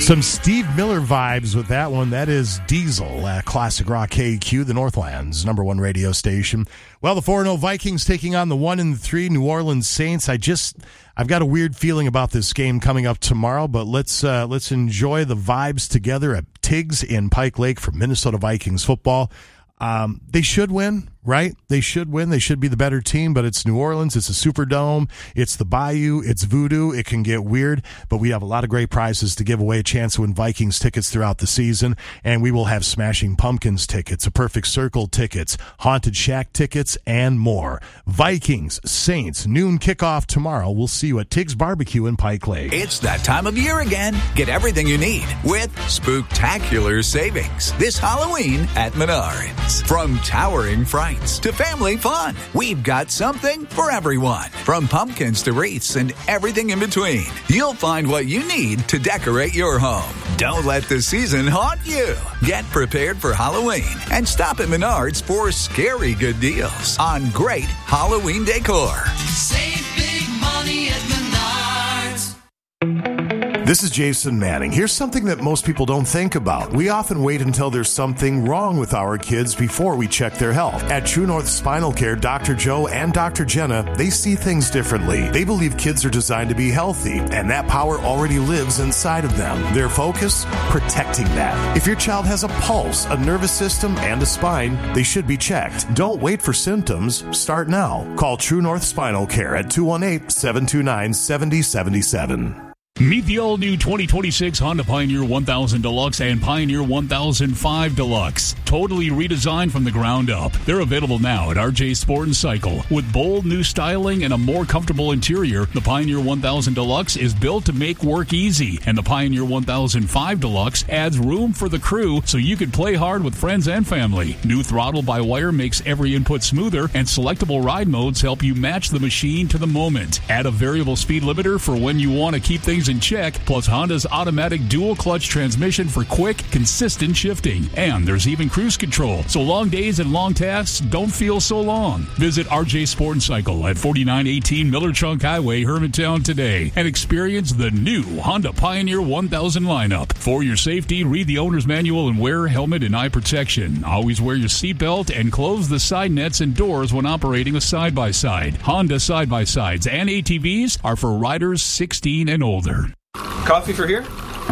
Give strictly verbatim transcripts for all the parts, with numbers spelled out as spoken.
Some Steve Miller vibes with that one. That is Diesel, uh, Classic Rock K Q, the Northland's number one radio station. Well, the four and oh Vikings taking on the one and three New Orleans Saints. I just, I've got a weird feeling about this game coming up tomorrow, but let's uh, let's enjoy the vibes together at Tiggs in Pike Lake for Minnesota Vikings football. Um, they should win, right? They should win. They should be the better team, but it's New Orleans. It's a Superdome. It's the Bayou. It's voodoo. It can get weird, but we have a lot of great prizes to give away, a chance to win Vikings tickets throughout the season, and we will have Smashing Pumpkins tickets, a Perfect Circle tickets, Haunted Shack tickets, and more. Vikings, Saints, noon kickoff tomorrow. We'll see you at Tiggs Barbecue in Pike Lake. It's that time of year again. Get everything you need with spooktacular savings this Halloween at Menards. From towering frights to family fun, we've got something for everyone. From pumpkins to wreaths and everything in between, you'll find what you need to decorate your home. Don't let the season haunt you. Get prepared for Halloween and stop at Menards for scary good deals on great Halloween decor. Save big money at Menards. This is Jason Manning. Here's something that most people don't think about. We often wait until there's something wrong with our kids before we check their health. At True North Spinal Care, Doctor Joe and Doctor Jenna, they see things differently. They believe kids are designed to be healthy, and that power already lives inside of them. Their focus? Protecting that. If your child has a pulse, a nervous system, and a spine, they should be checked. Don't wait for symptoms. Start now. Call True North Spinal Care at two one eight, seven two nine, seven zero seven seven. Meet the all-new twenty twenty-six Honda Pioneer one thousand Deluxe and Pioneer one thousand five Deluxe. Totally redesigned from the ground up. They're available now at R J Sport and Cycle. With bold new styling and a more comfortable interior, the Pioneer one thousand Deluxe is built to make work easy, and the Pioneer one thousand five Deluxe adds room for the crew so you can play hard with friends and family. New throttle-by-wire makes every input smoother, and selectable ride modes help you match the machine to the moment. Add a variable speed limiter for when you want to keep things in check, plus Honda's automatic dual clutch transmission for quick, consistent shifting. And there's even cruise control, so long days and long tasks don't feel so long. Visit R J Sport and Cycle at forty-nine eighteen Miller Chunk Highway, Hermantown today, and experience the new Honda Pioneer one thousand lineup. For your safety, read the owner's manual and wear helmet and eye protection. Always wear your seatbelt and close the side nets and doors when operating a side-by-side. Honda side-by-sides and A T Vs are for riders sixteen and older. Coffee for here?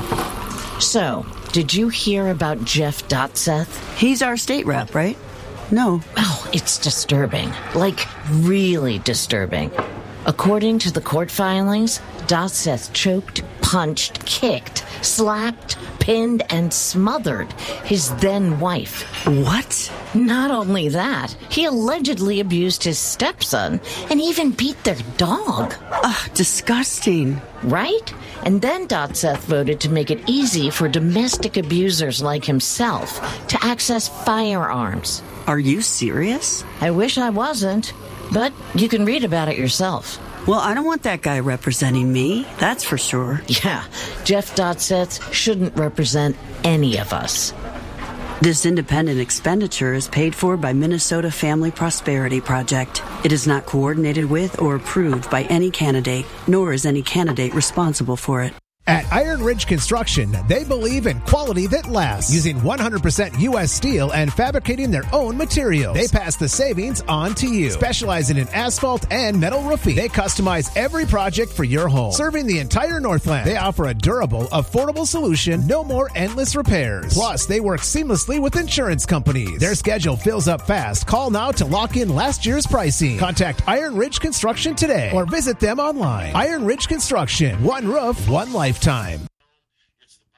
So, did you hear about Jeff Dotseth? He's our state rep, right? No. Oh, it's disturbing. Like, really disturbing. According to the court filings, Dotseth choked, punched, kicked, slapped, pinned, and smothered his then-wife. What? Not only that, he allegedly abused his stepson and even beat their dog. Ugh, disgusting. Right? And then Dotseth voted to make it easy for domestic abusers like himself to access firearms. Are you serious? I wish I wasn't, but you can read about it yourself. Well, I don't want that guy representing me, that's for sure. Yeah, Jeff Dotseth shouldn't represent any of us. This independent expenditure is paid for by Minnesota Family Prosperity Project. It is not coordinated with or approved by any candidate, nor is any candidate responsible for it. At Iron Ridge Construction, they believe in quality that lasts, using one hundred percent U S steel and fabricating their own materials. They pass the savings on to you. Specializing in asphalt and metal roofing, they customize every project for your home. Serving the entire Northland, they offer a durable, affordable solution, no more endless repairs. Plus, they work seamlessly with insurance companies. Their schedule fills up fast. Call now to lock in last year's pricing. Contact Iron Ridge Construction today or visit them online. Iron Ridge Construction, one roof, one life. Time.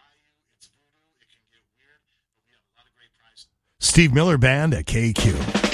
Steve Miller Band at K Q.